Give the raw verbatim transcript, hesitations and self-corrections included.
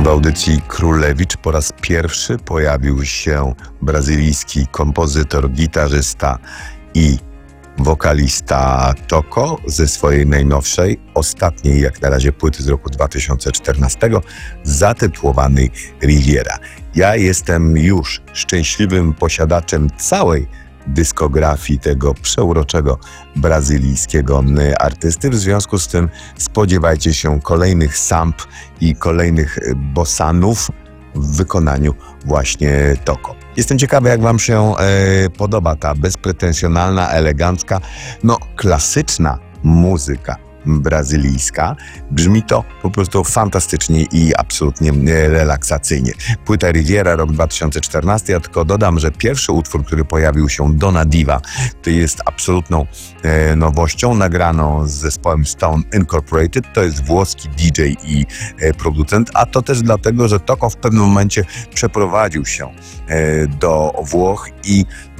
W audycji Królewicz po raz pierwszy pojawił się brazylijski kompozytor, gitarzysta i wokalista Toco ze swojej najnowszej, ostatniej jak na razie płyty z roku dwa tysiące czternastego, zatytułowanej Riviera. Ja jestem już szczęśliwym posiadaczem całej dyskografii tego przeuroczego brazylijskiego artysty. W związku z tym spodziewajcie się kolejnych samp i kolejnych bossanów w wykonaniu właśnie Toco. Jestem ciekawy, jak wam się e, podoba ta bezpretensjonalna, elegancka, no klasyczna muzyka brazylijska. Brzmi to po prostu fantastycznie i absolutnie relaksacyjnie. Płyta Riviera, rok dwa tysiące czternasty. Ja tylko dodam, że pierwszy utwór, który pojawił się, Dona Diva, to jest absolutną e, nowością, nagraną z zespołem Stone Incorporated. To jest włoski D J i e, producent, a to też dlatego, że Toco w pewnym momencie przeprowadził się e, do Włoch i